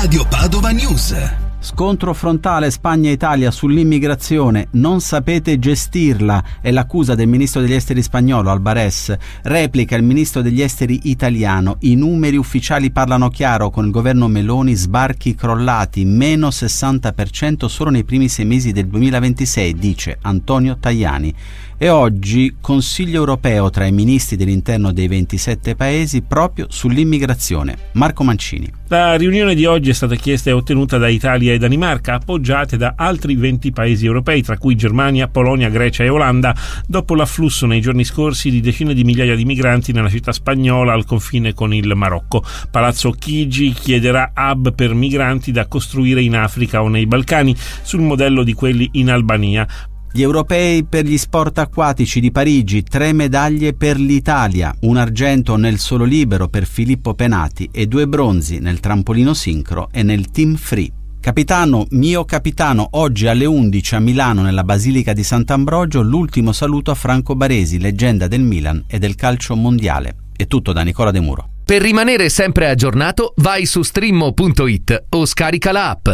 Radio Padova News. Scontro frontale Spagna-Italia sull'immigrazione, non sapete gestirla, è l'accusa del ministro degli esteri spagnolo Albares. Replica il ministro degli esteri italiano: i numeri ufficiali parlano chiaro, con il governo Meloni sbarchi crollati, meno 60% solo nei primi 6 mesi del 2026, dice Antonio Tajani. E oggi Consiglio europeo tra i ministri dell'interno dei 27 paesi proprio sull'immigrazione. Marco Mancini. La riunione di oggi è stata chiesta e ottenuta da Italia e Danimarca, appoggiate da altri 20 paesi europei, tra cui Germania, Polonia, Grecia e Olanda, dopo l'afflusso nei giorni scorsi di decine di migliaia di migranti nella città spagnola al confine con il Marocco. Palazzo Chigi chiederà hub per migranti da costruire in Africa o nei Balcani, sul modello di quelli in Albania. Gli europei per gli sport acquatici di Parigi, 3 medaglie per l'Italia, un argento nel solo libero per Filippo Penati e 2 bronzi nel trampolino sincro e nel team free. Capitano, mio capitano, oggi alle 11 a Milano nella Basilica di Sant'Ambrogio l'ultimo saluto a Franco Baresi, leggenda del Milan e del calcio mondiale. È tutto da Nicola De Muro. Per rimanere sempre aggiornato vai su streammo.it o scarica la app.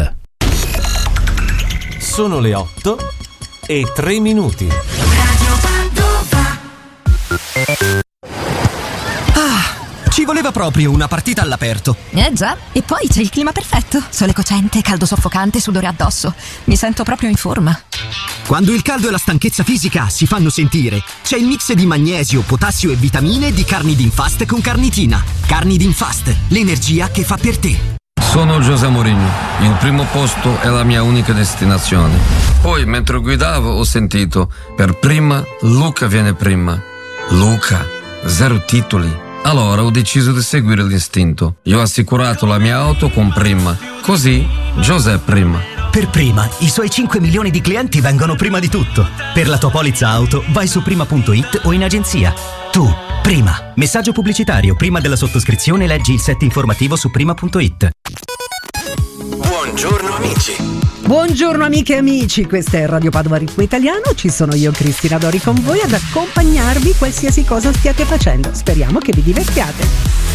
Sono le 8:03. Ci voleva proprio una partita all'aperto. Già, e poi c'è il clima perfetto. Sole cocente, caldo soffocante, sudore addosso. Mi sento proprio in forma. Quando il caldo e la stanchezza fisica si fanno sentire, c'è il mix di magnesio, potassio e vitamine di Carnidin Fast con Carnitina. Carnidin Fast, l'energia che fa per te. Sono José Mourinho, il primo posto è la mia unica destinazione. Poi, mentre guidavo, ho sentito: per prima, Luca viene prima. Luca, 0 titoli. Allora ho deciso di seguire l'istinto. Io ho assicurato la mia auto con Prima. Così, José prima. Per Prima, i suoi 5 milioni di clienti vengono prima di tutto. Per la tua polizza auto, vai su prima.it o in agenzia. Tu, Prima. Messaggio pubblicitario. Prima della sottoscrizione leggi il set informativo su prima.it. Buongiorno amici. Buongiorno amiche e amici, questa è Radio Padova Ritmo Italiano, ci sono io Cristina Dori con voi ad accompagnarvi qualsiasi cosa stiate facendo, speriamo che vi divertiate.